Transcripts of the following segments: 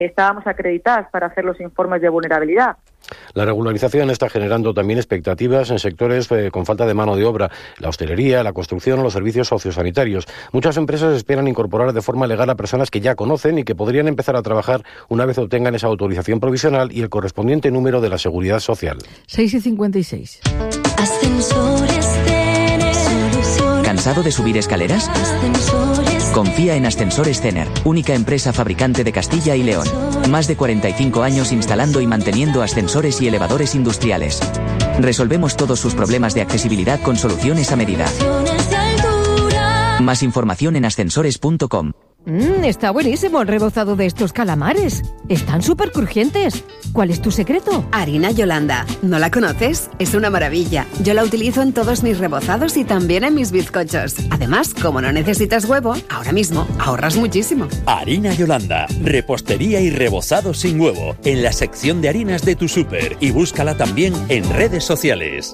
estábamos acreditadas para hacer los informes de vulnerabilidad. La regularización está generando también expectativas en sectores con falta de mano de obra, la hostelería, la construcción o los servicios sociosanitarios. Muchas empresas esperan incorporar de forma legal a personas que ya conocen y que podrían empezar a trabajar una vez obtengan esa autorización provisional y el correspondiente número de la Seguridad Social. 6:56. Ascensores Cener. ¿Cansado de subir escaleras? Confía en Ascensores Cener, única empresa fabricante de Castilla y León. Más de 45 años instalando y manteniendo ascensores y elevadores industriales. Resolvemos todos sus problemas de accesibilidad con soluciones a medida. Más información en ascensores.com. Está buenísimo el rebozado de estos calamares. Están súper crujientes. ¿Cuál es tu secreto? Harina Yolanda. ¿No la conoces? Es una maravilla. Yo la utilizo en todos mis rebozados y también en mis bizcochos. Además, como no necesitas huevo, ahora mismo ahorras muchísimo. Harina Yolanda. Repostería y rebozado sin huevo. En la sección de harinas de tu súper. Y búscala también en redes sociales.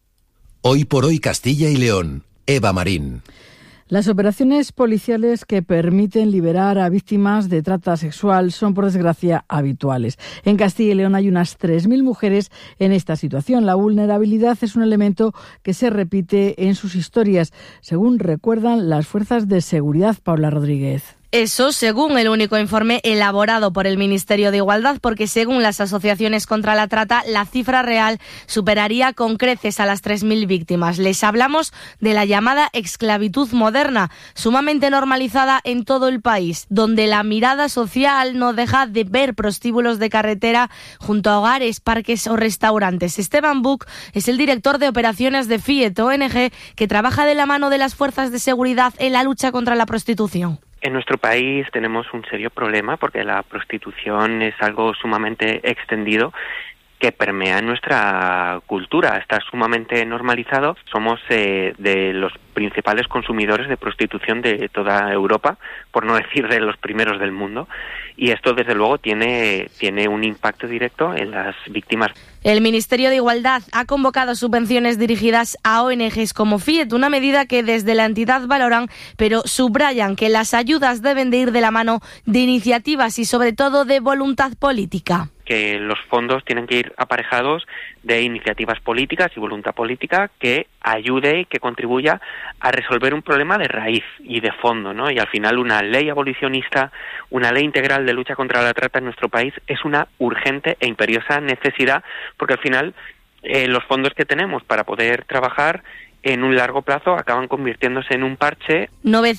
Hoy por hoy Castilla y León. Eva Marín. Las operaciones policiales que permiten liberar a víctimas de trata sexual son, por desgracia, habituales. En Castilla y León hay unas 3.000 mujeres en esta situación. La vulnerabilidad es un elemento que se repite en sus historias, según recuerdan las fuerzas de seguridad. Paula Rodríguez. Eso según el único informe elaborado por el Ministerio de Igualdad, porque según las asociaciones contra la trata, la cifra real superaría con creces a las 3.000 víctimas. Les hablamos de la llamada esclavitud moderna, sumamente normalizada en todo el país, donde la mirada social no deja de ver prostíbulos de carretera junto a hogares, parques o restaurantes. Esteban Buch es el director de operaciones de FIET, ONG, que trabaja de la mano de las fuerzas de seguridad en la lucha contra la prostitución. En nuestro país tenemos un serio problema porque la prostitución es algo sumamente extendido que permea nuestra cultura, está sumamente normalizado. Somos de los principales consumidores de prostitución de toda Europa, por no decir de los primeros del mundo, y esto desde luego tiene un impacto directo en las víctimas. El Ministerio de Igualdad ha convocado subvenciones dirigidas a ONGs como FIET, una medida que desde la entidad valoran, pero subrayan que las ayudas deben de ir de la mano de iniciativas y sobre todo de voluntad política. Que los fondos tienen que ir aparejados de iniciativas políticas y voluntad política que ayude y que contribuya a resolver un problema de raíz y de fondo, ¿no? Y al final una ley abolicionista, una ley integral de lucha contra la trata en nuestro país es una urgente e imperiosa necesidad, porque al final los fondos que tenemos para poder trabajar en un largo plazo acaban convirtiéndose en un parche.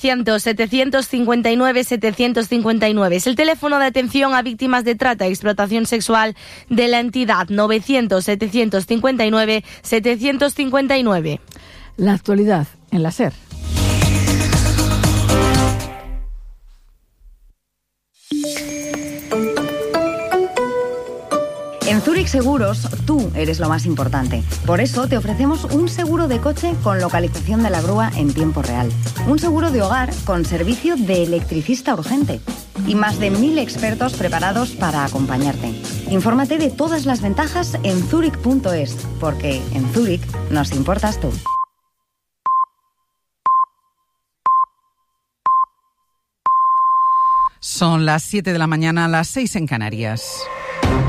900-759-759 es el teléfono de atención a víctimas de trata y explotación sexual de la entidad. 900-759-759. La actualidad en la SER. En Zurich Seguros, tú eres lo más importante. Por eso te ofrecemos un seguro de coche con localización de la grúa en tiempo real. Un seguro de hogar con servicio de electricista urgente. Y más de 1.000 expertos preparados para acompañarte. Infórmate de todas las ventajas en zurich.es, porque en Zurich nos importas tú. Son las 7 de la mañana, las 6 en Canarias.